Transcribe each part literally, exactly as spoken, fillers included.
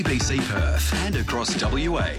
B C Perth and across W A.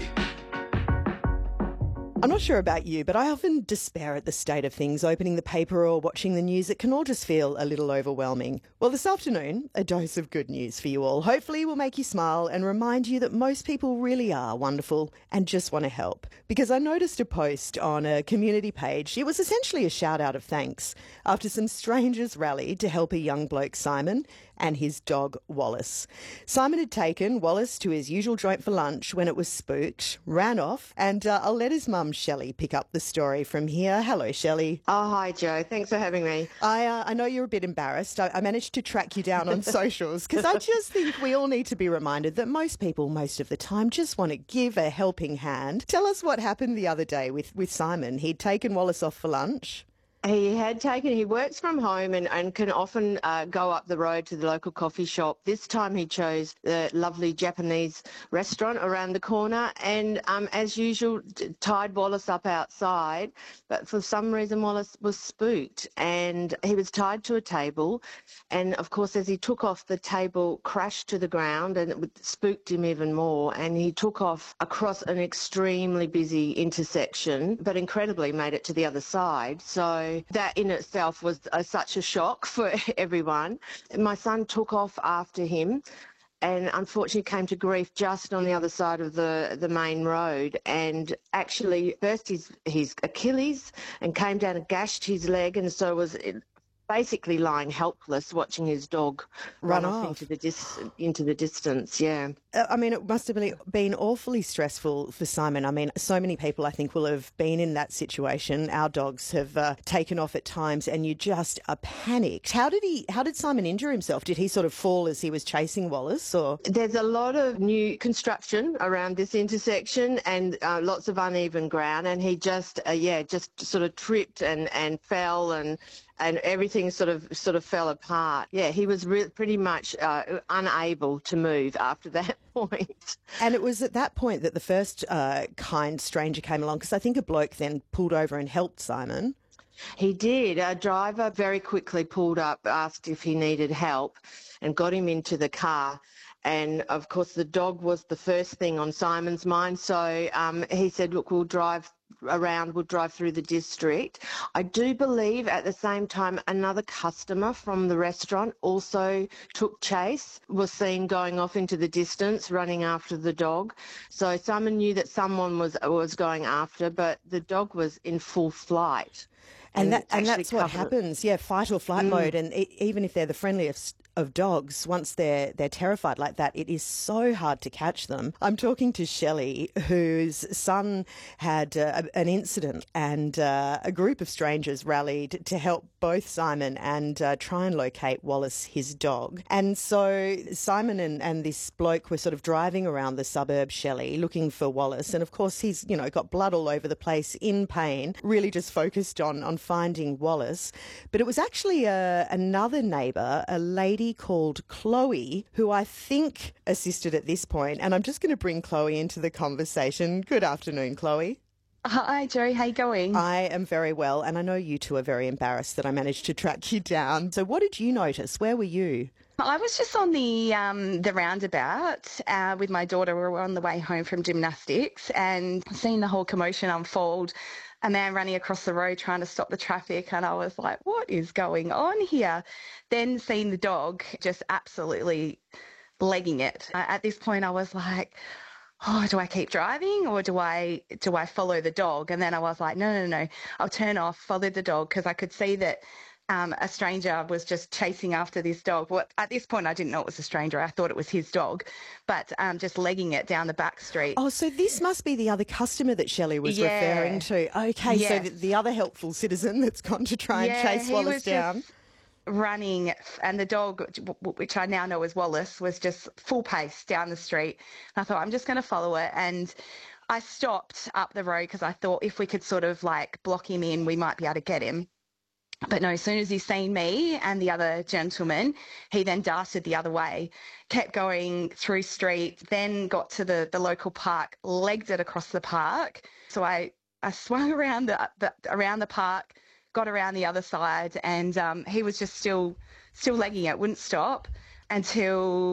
I'm not sure about you, but I often despair at the state of things. Opening the paper or watching the news, it can all just feel a little overwhelming. Well, this afternoon, a dose of good news for you all. Hopefully will make you smile and remind you that most people really are wonderful and just want to help. Because I noticed a post on a community page. It was essentially a shout out of thanks after some strangers rallied to help a young bloke, Simon, and his dog, Wallace. Simon had taken Wallace to his usual joint for lunch when it was spooked, ran off, and uh, I'll let his mum, Shelley, pick up the story from here. Hello, Shelley. Oh, hi, Joe. Thanks for having me. I uh, I know you're a bit embarrassed. I, I managed to track you down on socials because I just think we all need to be reminded that most people, most of the time, just want to give a helping hand. Tell us what happened the other day with, with Simon. He'd taken Wallace off for lunch. He had taken, he works from home and, and can often uh, go up the road to the local coffee shop. This time he chose the lovely Japanese restaurant around the corner and, um, as usual, tied Wallace up outside. But for some reason, Wallace was spooked and he was tied to a table. And, of course, as he took off, the table crashed to the ground and it spooked him even more. And he took off across an extremely busy intersection, but incredibly made it to the other side. So that in itself was uh, such a shock for everyone. My son took off after him and unfortunately came to grief just on the other side of the, the main road and actually burst his, his Achilles and came down and gashed his leg, and so was basically lying helpless watching his dog run, run off, off into the dis- into the distance. Yeah. I mean, it must have been, been awfully stressful for Simon. I mean, so many people I think will have been in that situation. Our dogs have uh, taken off at times and you just are panicked. How did he, how did Simon injure himself? Did he sort of fall as he was chasing Wallace, or? There's a lot of new construction around this intersection and uh, lots of uneven ground, and he just, uh, yeah, just sort of tripped and, and fell and and everything sort of sort of fell apart. Yeah, he was re- pretty much uh, unable to move after that point. And it was at that point that the first uh, kind stranger came along, because I think a bloke then pulled over and helped Simon. He did. A driver very quickly pulled up, asked if he needed help and got him into the car. And, of course, the dog was the first thing on Simon's mind. So um, he said, look, we'll drive around, we'll drive through the district. I do believe at the same time another customer from the restaurant also took chase, was seen going off into the distance, running after the dog. So Simon knew that someone was was going after, but the dog was in full flight. And, and that and that's what happens, yeah, fight or flight mm. mode. And it, even if they're the friendliest of dogs, once they're they're terrified like that, it is so hard to catch them. I'm talking to Shelley, whose son had uh, an incident, and uh, a group of strangers rallied to help both Simon and uh, try and locate Wallace, his dog. And so Simon and, and this bloke were sort of driving around the suburb, Shelley, looking for Wallace. And of course, he's, you know, got blood all over the place, in pain, really just focused on, on finding Wallace. But it was actually a, another neighbour, a lady called Chloe, who I think assisted at this point. And I'm just going to bring Chloe into the conversation. Good afternoon, Chloe. Hi, Joe. How you going? I am very well, and I know you two are very embarrassed that I managed to track you down. So what did you notice? Where were you? I was just on the um, the roundabout uh, with my daughter. We were on the way home from gymnastics and seeing the whole commotion unfold. A man running across the road trying to stop the traffic, and I was like, what is going on here? Then seeing the dog just absolutely legging it. Uh, at this point, I was like, oh, do I keep driving or do I do I follow the dog? And then I was like, no, no, no, I'll turn off, follow the dog, because I could see that um, a stranger was just chasing after this dog. Well, at this point, I didn't know it was a stranger. I thought it was his dog, but um, just legging it down the back street. Oh, so this must be the other customer that Shelley was yeah. referring to. Okay, yes. so the, the other helpful citizen that's gone to try yeah, and chase he Wallace was down. Just running, and the dog, which I now know as Wallace, was just full pace down the street. And I thought, I'm just going to follow it. And I stopped up the road because I thought if we could sort of like block him in, we might be able to get him. But no, as soon as he seen me and the other gentleman, he then darted the other way, kept going through street, then got to the, the local park, legged it across the park. So I, I swung around the, the around the park, got around the other side, and um, he was just still still legging it, wouldn't stop until